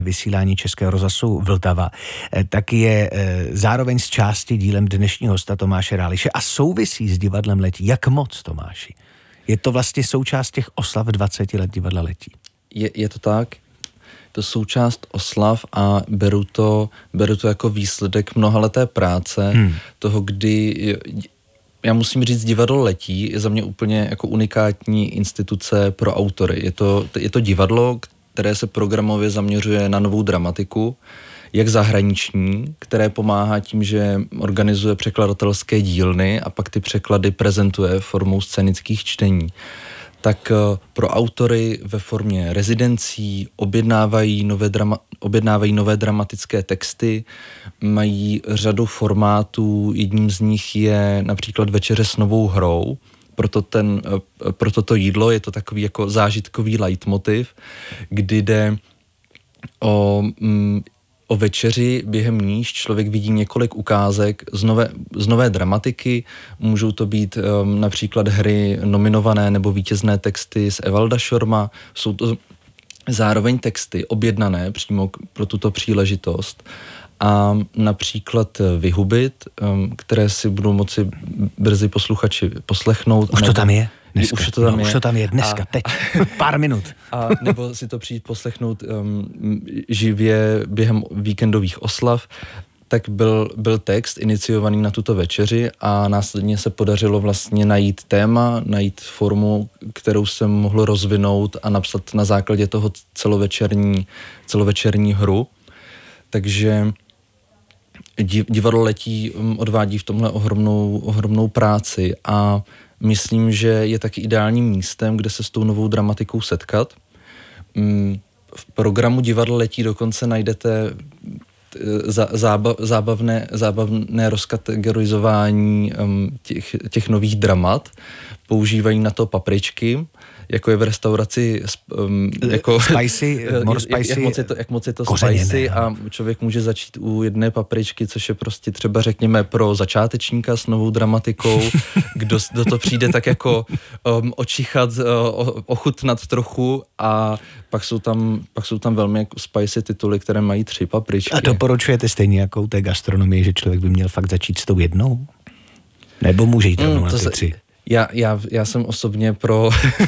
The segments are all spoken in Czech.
vysílání Českého rozhlasu Vltava, tak je zároveň z části dílem dnešního hosta Tomáše Ráliše a souvisí s divadlem Letí. Jak moc, Tomáši? Je to vlastně součást těch oslav 20 let divadla Letí? Je to tak. To součást oslav a beru to jako výsledek mnohaleté práce, toho, kdy já musím říct, divadlo Letí je za mě úplně jako unikátní instituce pro autory. Je to divadlo, které se programově zaměřuje na novou dramatiku, jak zahraniční, které pomáhá tím, že organizuje překladatelské dílny a pak ty překlady prezentuje formou scénických čtení. Tak pro autory ve formě rezidencí objednávají nové dramatické texty, mají řadu formátů, jedním z nich je například Večeře s novou hrou, proto to jídlo je to takový jako zážitkový leitmotiv, kdy jde o večeři, během níž člověk vidí několik ukázek z nové dramatiky. Můžou to být například hry nominované nebo vítězné texty z Evalda Šorma. Jsou to zároveň texty objednané přímo pro tuto příležitost. A například Vyhubit, které si budou moci brzy posluchači poslechnout. Už to tam je? Dneska. Už to tam je dneska, teď, pár minut. A nebo si to přijít poslechnout živě během víkendových oslav, tak byl text iniciovaný na tuto večeři a následně se podařilo vlastně najít téma, najít formu, kterou se mohlo rozvinout a napsat na základě toho celovečerní hru. Takže divadlo Letí odvádí v tomhle ohromnou práci a myslím, že je taky ideálním místem, kde se s tou novou dramatikou setkat. V programu divadlo Letí dokonce najdete zábavné rozkategorizování těch nových dramat. Používají na to papričky, jako je v restauraci jako spicy, more spicy, jak moc je to spicy a člověk může začít u jedné papričky, což je prostě třeba řekněme pro začátečníka s novou dramatikou, kdo to přijde tak jako očichat, ochutnat trochu a pak jsou tam velmi jako spicy tituly, které mají 3 papričky. A doporučujete stejně jako u té gastronomii, že člověk by měl fakt začít s tou jednou? Nebo může jít rovnou na ty 3? Já jsem osobně pro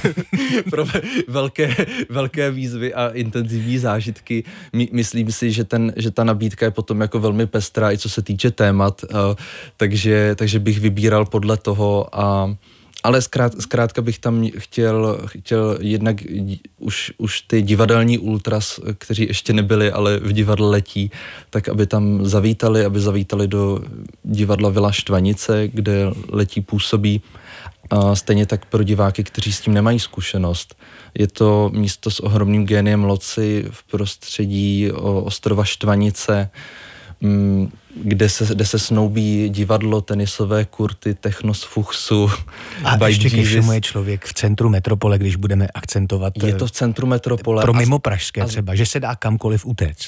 velké výzvy a intenzivní zážitky. Myslím si, že ta nabídka je potom jako velmi pestrá, i co se týče témat, takže bych vybíral podle toho ale zkrátka bych tam chtěl jednak už ty divadelní ultras, kteří ještě nebyli, ale v divadle Letí, tak aby tam zavítali do divadla Vila Štvanice, kde Letí působí. A stejně tak pro diváky, kteří s tím nemají zkušenost. Je to místo s ohromným géniem loci v prostředí ostrova Štvanice, kde se snoubí divadlo, tenisové kurty, techno z Fuchsu. A ještě ke všemu je člověk v centru metropole, když budeme akcentovat. Je to v centru metropole. Pro mimo pražské třeba, že se dá kamkoliv utéct.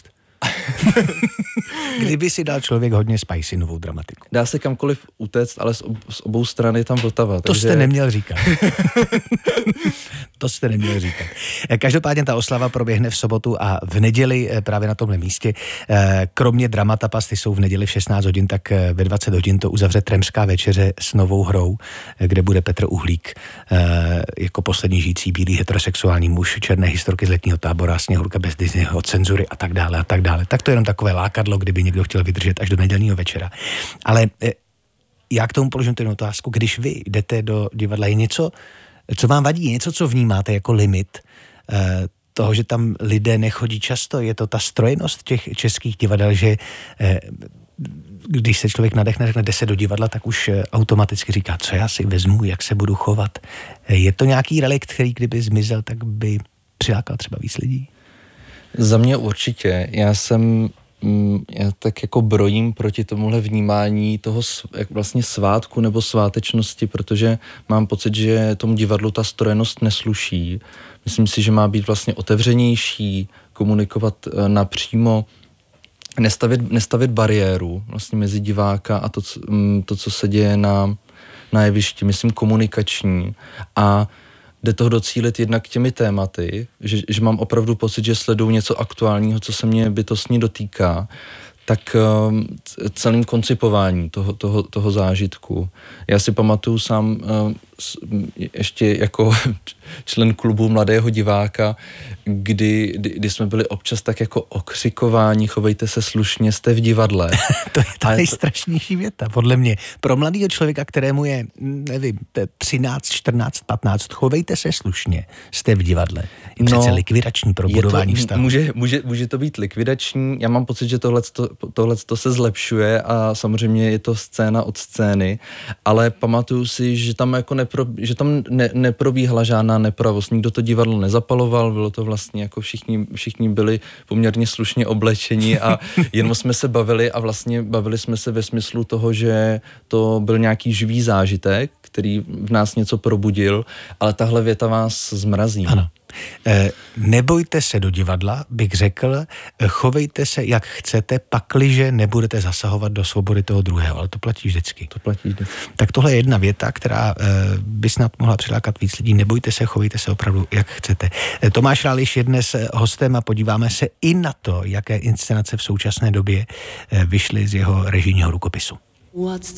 Kdyby si dal člověk hodně spicy novou dramatiku. Dá se kamkoliv utéct, ale z obou stran je tam Vltava. To jste neměl říkat. To jste neměl říkat. Každopádně ta oslava proběhne v sobotu a v neděli právě na tomhle místě. Kromě Dramata Pasty jsou v neděli v 16 hodin, tak ve 20 hodin to uzavře Tremská večeře s novou hrou, kde bude Petr Uhlík jako poslední žijící bílý heterosexuální muž, černé historky z letního tábora, Sněhurka bez Disneyho, cenzury a tak dále a tak dále. Tak to je jenom takové lákadlo, kdyby někdo chtěl vydržet až do nedělního večera. Ale já k tomu položím ten otázku, když vy jdete do divadla, je něco, co vám vadí, něco, co vnímáte jako limit toho, že tam lidé nechodí často, je to ta strojnost těch českých divadel, že když se člověk nadechne, řekne, jde se do divadla, tak už automaticky říká, co já si vezmu, jak se budu chovat. Je to nějaký relikt, který kdyby zmizel, tak by přilákal třeba víc lidí? Za mě určitě. Já tak jako brojím proti tomuhle vnímání toho vlastně svátku nebo svátečnosti, protože mám pocit, že tomu divadlu ta strojenost nesluší. Myslím si, že má být vlastně otevřenější, komunikovat napřímo, nestavit bariéru vlastně mezi diváka a to co se děje na jevišti, myslím komunikační. A jde toho docílit jednak těmi tématy, že mám opravdu pocit, že sleduju něco aktuálního, co se mě bytostně dotýká, tak celým koncipováním toho zážitku. Já si pamatuju sám ještě jako člen klubu Mladého diváka, kdy jsme byli občas tak jako okřikováni, chovejte se slušně, jste v divadle. To je ta nejstrašnější věta, podle mě. Pro mladého člověka, kterému je, nevím, 13, 14, 15, chovejte se slušně, jste v divadle. Je přece likvidační pro budování vztahu. Může to být likvidační, já mám pocit, že tohleto se zlepšuje a samozřejmě je to scéna od scény, ale pamatuju si, že tam jako neprobíhala žádná nepravost, nikdo to divadlo nezapaloval, bylo to vlastně jako všichni byli poměrně slušně oblečeni a jenom jsme se bavili a vlastně bavili jsme se ve smyslu toho, že to byl nějaký živý zážitek, který v nás něco probudil, ale tahle věta vás zmrazí. Ano. Nebojte se do divadla, bych řekl, chovejte se, jak chcete, pakliže nebudete zasahovat do svobody toho druhého, ale to platí vždycky. Tak tohle je jedna věta, která by snad mohla přilákat víc lidí. Nebojte se, chovejte se opravdu, jak chcete. Tomáš Ráliš je dnes hostem a podíváme se i na to, jaké inscenace v současné době vyšly z jeho režijního rukopisu.